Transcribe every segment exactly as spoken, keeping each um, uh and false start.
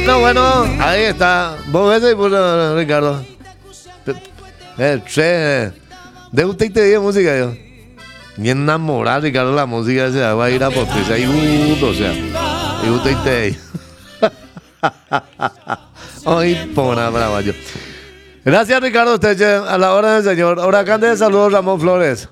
Bueno, bueno, ahí está. ¿Vos ves ahí, bueno, Ricardo? Eh, che, ¿de usted te dio música yo? Bien enamorado, Ricardo, la música se va a ir a postres. Ahí, uh, o sea, y usted te Ay, pona brava yo. Gracias, Ricardo, usted, a la hora del señor. Ahora cante de saludos, Ramón Flores.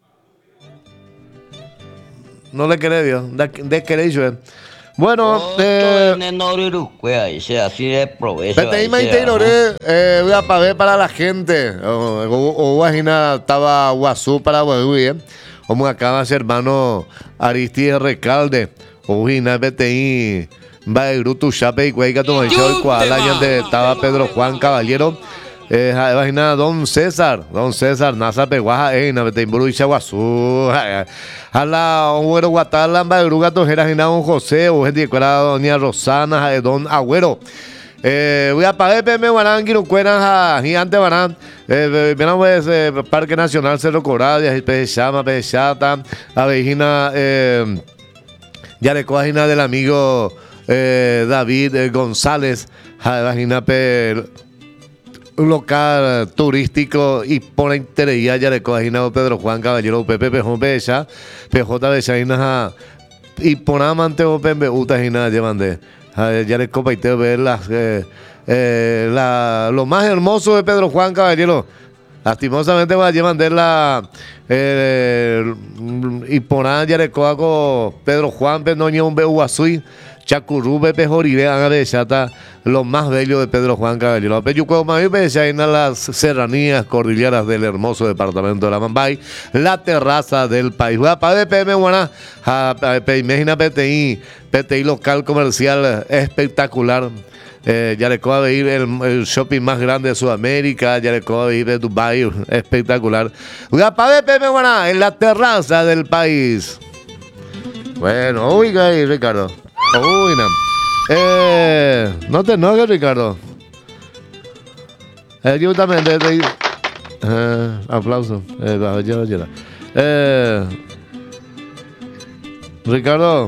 No le queré, Dios. De queréis, yo. Bueno, eh. Así de provecho. Vete, eh, voy a pagar para la gente. O vagina estaba Guazú para Guaguí, como acaba ser hermano Aristides Recalde. O vagina, vete ahí. Va el grupo Chape y Cueca, tu manchó el cual año estaba Pedro Juan Caballero. Eh, imagina Don César, Don César, Nasa Peguaja, eh, Navete Imburu y Chaguazú, a la Agüero Guatala, Bagruga, Tojera, Gina, Don José, o gente que era Doña Rosana, Don Agüero. Eh, voy a pagar P M Guarán, Quirucuera, Gigante Barán, eh, pues, eh, Parque Nacional Cerro Corral, Pechama, Pechata, Avejina, eh, Yarecoajina del amigo eh, David eh, González, Avejina, per local turístico y por interés ya le cogina Pedro Juan Caballero Pepe Pejón Becha P J Bechaina y por amante o Pembe Utahina llevan de ya le copa y te ver las eh, eh, la, lo más hermoso de Pedro Juan Caballero. Lastimosamente va a llevar de la eh, y por ya le coaco Pedro Juan Penoño un Behuazui Chacurú, Pepe Joride, Ana de Chata, lo más bello de Pedro Juan Caballero. Peyuco, Mayo, en las serranías cordilleras del hermoso departamento de la Mambay, la terraza del país. Guapa de P M Guaná, imagina P T I, P T I local comercial espectacular. Eh, ya le acabo de ir el, el shopping más grande de Sudamérica, ya le acabo de ir de Dubai, espectacular. Guapa de P M Guaná, en la terraza del país. Bueno, oiga ahí, Ricardo. Uy, no. Eh, no te enojes, Ricardo. Eh, yo también. De, de, eh, aplauso. Eh, ya, ya, ya. Eh, Ricardo.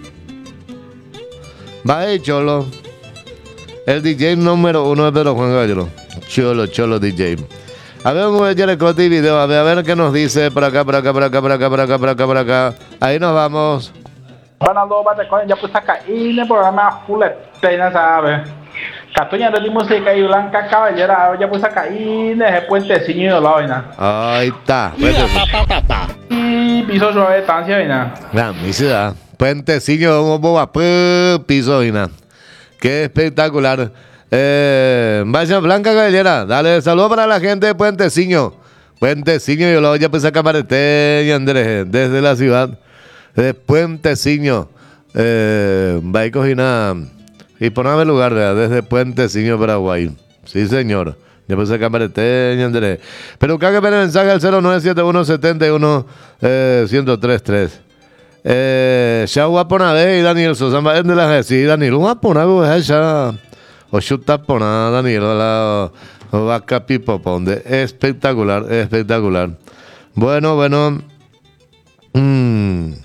Va ahí, Cholo. El D J número uno de Pedro Juan Caballero. Cholo, Cholo D J. A ver, un ya le corté video. A ver, a ver qué nos dice. Por acá, por acá, por acá, por acá, por acá, por acá, por acá. Ahí nos vamos. Banalo bate con ya pues acá y el programa full pena sabe. Catoña de música y Blanca Caballera ya pues acá y el puentecillo de la vaina. Ahí está. Y piso suave estancia vaina. Gran miseria. Puentecillo como boba piso vaina. Qué espectacular. Eh, vaya Blanca Caballera, dale saludo para la gente de Puentecillo. Puentecillo yo lo voy a pues acá Marete y Andrés desde la ciudad de Puentecillo, eh, va y cogina y poname lugar desde Puentecillo, Paraguay. Sí, señor. Ya puse camarete, Andrés. Pero que haga el mensaje al cero nueve siete uno siete uno uno cero tres tres. Eh, ya voy a poner y Daniel Sosa, de la sí, Daniel, voy a poner ya o chuta poner Daniel la vaca pipo ponde. Espectacular, espectacular. Bueno, bueno. Mmm.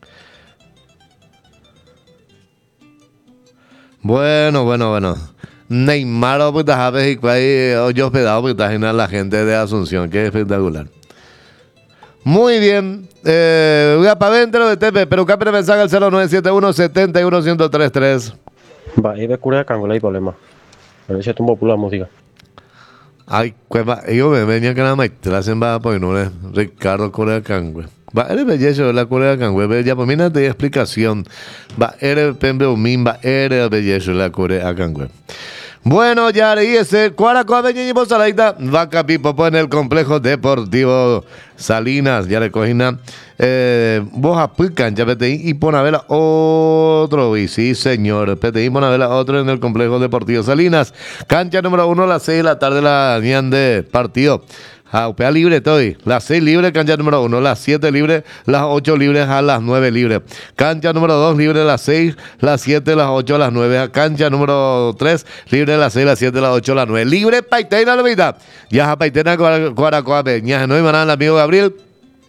Bueno, bueno, bueno. Neymar, pues, sabes, y cuál yo pedado, pues, está la gente de Asunción, que es espectacular. Muy bien. Eh, voy a para adentro de Tepe, pero capre mensaje al cero nueve siete uno siete uno uno cero tres tres. Va, ahí ve cura de Cango, hay problema. A ver si es un popular música. Ay, cueva, yo me venía que la maestra se va a poner, no es Ricardo Corea Cango. Va, eres bellezo de la Corea Cango, ya pues mira de explicación. Va, eres pembe un va, eres bellezo de la Corea Cango. Bueno, ya y ese Cuaracoa Beñeñi Bozalaita, Vaca Pipopo en el complejo deportivo Salinas, ya le cogina eh, Boja Pican, ya P T I y Ponavela otro, y sí señor, P T I y Ponavela otro en el complejo deportivo Salinas, cancha número uno a las seis de la tarde la nian de partido. A U P A libre estoy, las seis libres, cancha número uno, las siete libres, las ocho libres a las nueve libres. Cancha número dos, libre las seis, las siete, las ocho, las nueve. Cancha número tres, libre las seis, las siete, las ocho, las nueve. Libre Paitena la mitad. Ya Paitena Cuaracoa Peña, no hay manada, amigo Gabriel.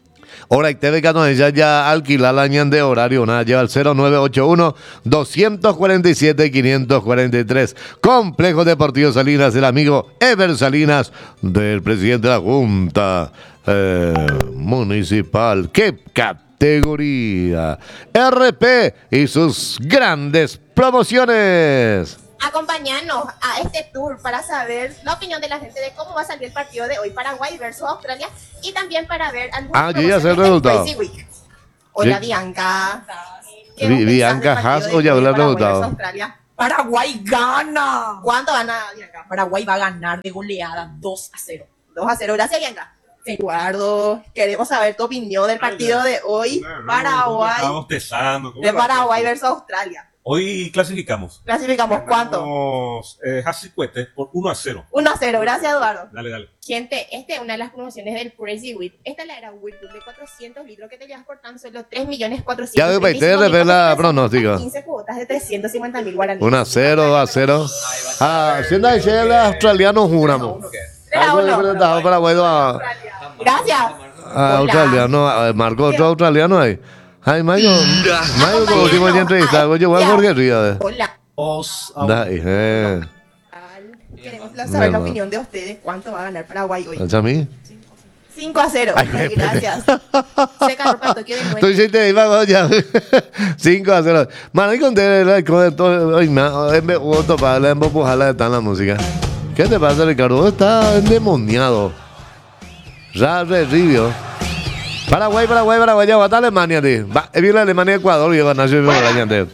Ahora, y T V no ya ya alquilar la ñan de horario, nada, lleva el cero nueve ocho uno, dos cuatro siete, cinco cuatro tres. Complejo Deportivo Salinas, el amigo Ever Salinas, del presidente de la Junta eh, Municipal. ¡Qué categoría! R P y sus grandes promociones. Acompañarnos a este tour para saber la opinión de la gente de cómo va a salir el partido de hoy, Paraguay versus Australia, y también para ver algunas Ah, yo ya sé el promociones del resultado. Crazy Week. Hola, Sí. Bianca. ¿Qué Vi- vos pensás Bianca del partido Haas, de o ya hoy, habló el Paraguay resultado. versus Australia? Paraguay gana. ¿Cuánto gana Bianca? Paraguay va a ganar de goleada dos a cero. dos a cero. Gracias, Bianca. Eduardo, queremos saber tu opinión del partido de hoy, Paraguay, Estamos bostezando. ¿Cómo de va? Paraguay versus Australia. Hoy clasificamos. Clasificamos cuánto? Ganamos, Eh, Hasicuete por uno a cero. uno a cero. Gracias, Eduardo. Dale, dale. Gente, esta es una de las promociones del Crazy Week. Esta es la era Whirlpool de cuatrocientos litros que te llevas por tan solo tres millones cuatrocientos. Ya, ve, te revela pronóstico. quince cuotas de trescientos cincuenta mil guaraníes. uno a cero, dos a cero. Ah, si no hay el australiano, juramos. tres a uno. Paraguay dos a Gracias. Ah, australiano, ah, marcó otro australiano ahí. Ay, Mayo, Mayo, como último día entrevistado, yo voy a Jorge Ríos. Hola. Dai, eh. Queremos saber la No, no. opinión de ustedes. ¿Cuánto va a ganar Paraguay hoy? ¿A mí? cinco a cero. Ay, espérate. Gracias. Se calor para Tokio de nuevo. Tú hiciste, vamos ya. cinco a cero. Mano, y conté, con todo, hoy me, me voto para la empujala de tan la música. ¿Qué te pasa, Ricardo? Está endemoniado. Ya, re, ribio. Paraguay, Paraguay, Paraguay, ya va a Alemania, tío. Va, es bien la Alemania, Ecuador, y va a nacer en Alemania, tío.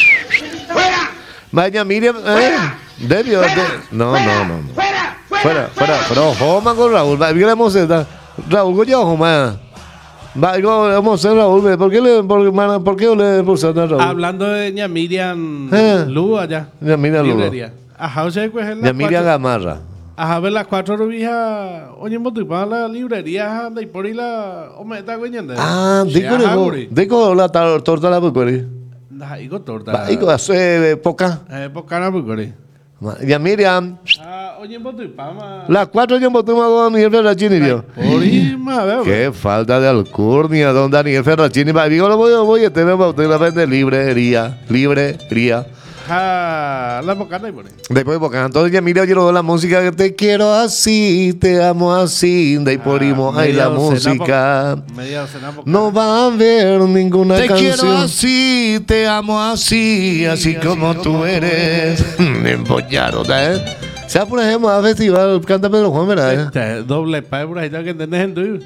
Vaya, Miriam, eh. Debió, de... No, no, no. no. Fuera, fuera, fuera. Pero, Joma con Raúl, va, bien la moceta. Raúl, coño, Joma. Va, digo, vamos a hacer Raúl, ¿por qué le, por, mana, ¿por qué le pulsaste a Raúl? Hablando de ña Miriam Eh. Lugo allá. Ya, mira, Lugo. Librería. Ajá, o sea, pues en Ya, las Miriam cuatro. Gamarra. Ajá, ver las cuatro rubijas. Oye, motu para la librería anda y por ahí la. O me está coñando. Ah, digo, digo, digo, la tar- torta la pucori. Ajá, digo torta. Va, digo, hace poca. Eh, por cara pucori. Ya, Miriam. Ah, oye, motu para. Las cuatro yo boté a don Daniel Ferrachini, vio. Por ahí, más veo. Qué falta de alcurnia, don Daniel Ferrachini. Va, digo, lo voy a, voy a tener usted la vende librería, librería. Ajá, la bocana y por ahí. Después, porque entonces ya mira, yo la música que te quiero así, te amo así, de ahí por imo, ay, la música. Media docena por No va a haber ninguna Te canción. quiero así, te amo así, así como tú eres. Empollaron, ¿eh? O sea, por ejemplo, a festival, canta Pedro Juan, ¿verdad? Este, doble pa por ahí tengo que entender en tuyo.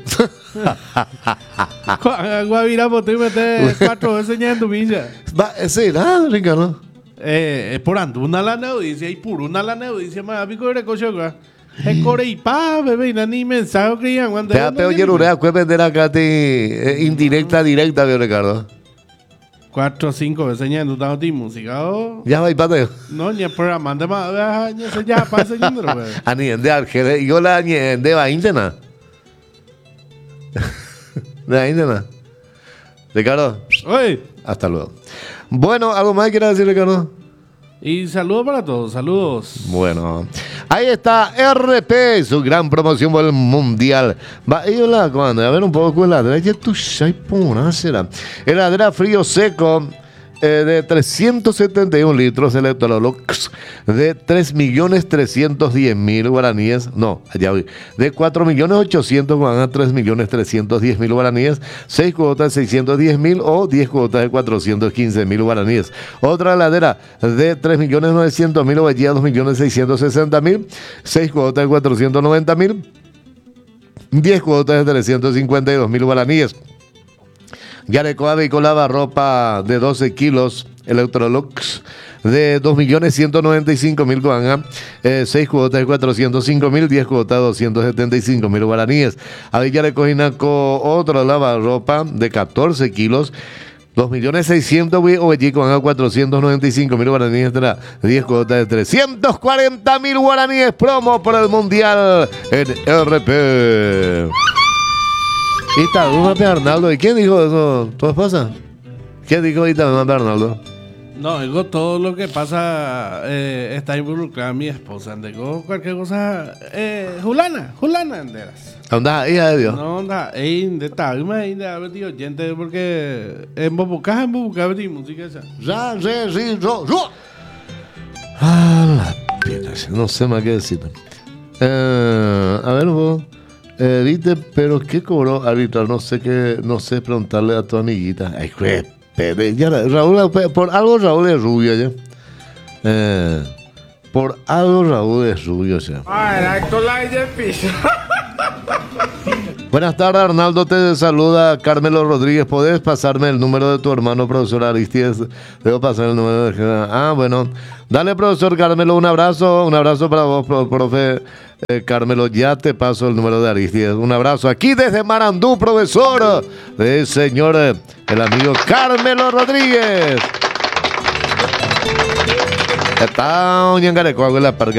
Guavira, pues tú metes cuatro veces ya en tu milla. Va, sí, nada, Ricardo. Eh, es por anduna la neodicia y por una la neodicia más pico de coche acá. Es core y pa, bebé, y no ni mensaje creían cuando. Te apeo Yerurea, puedes vender acá te, eh, indirecta, directa, vio Ricardo. Cuatro o cinco veces ya en tu tanto ti música. Oh. Ya va y pateo. No, ni el programa de más, vea, ni se ya pasa yendo, pues. A ni de Argelia, yo la ni de va interna. De la interna. Ricardo, Oye, hasta luego. Bueno, ¿algo más quieras decir, Ricardo? y saludos para todos, saludos. Bueno, ahí está R P, su gran promoción por el mundial. Va, y hola, cuando a ver un poco la derecha, tu shaipuna será. Heladera frío seco eh, de trescientos setenta y un litros, Electrolux de tres millones trescientos diez mil guaraníes. No, allá voy. De cuatro millones ochocientos van a tres millones trescientos diez mil guaraníes. seis cuotas de seiscientos diez mil o diez cuotas de cuatrocientos quince mil guaraníes. Otra heladera de tres millones novecientos mil o allá dos millones seiscientos sesenta mil. seis cuotas de cuatrocientos noventa mil. diez cuotas de trescientos cincuenta y dos mil guaraníes. Yarecoa Vehículo Lavarropa de doce kilos, Electrolux de dos millones ciento noventa y cinco mil guaraníes, eh, seis cuotas de cuatrocientos cinco mil, diez cuotas de doscientos setenta y cinco mil guaraníes. Ahí Yarecoa Inaco otro lavarropa de catorce kilos, dos millones seiscientos mil o allí con cuatrocientos noventa y cinco mil guaraníes, diez cuotas de trescientos cuarenta mil guaraníes, promo por el mundial en R P. Y está, Arnaldo. ¿Y quién dijo eso? ¿Tu esposa? ¿Quién dijo ahorita, mamá Arnaldo? No, digo, todo lo que pasa eh, está involucrada mi esposa. Digo, cualquier cosa. Eh, Julana, Julana, enteras. ¿Onda, hija de Dios? No, onda, ey, de tal, de haber tío, gente, porque en Bobucá, en Bobucá, de música esa. Ya, sí, sí, yo, yo. Ah, la piedra, no sé más qué decir. Eh, a ver, vos. Eh, viste, pero ¿qué cobró arbitrar? No sé qué, no sé preguntarle a tu amiguita. Ay, qué pede. Ya, Raúl, por algo Raúl es rubio ya. Eh, por algo Raúl es rubio ya. Buenas tardes, Arnaldo, te saluda Carmelo Rodríguez. ¿Podés pasarme el número de tu hermano, profesor Aristides? Debo pasar el número de... Ah, bueno. Dale, profesor Carmelo, un abrazo. Un abrazo para vos, profe eh, Carmelo. Ya te paso el número de Aristides. Un abrazo aquí desde Marandú, profesor. El señor, eh, el amigo Carmelo Rodríguez. Está un en la parque.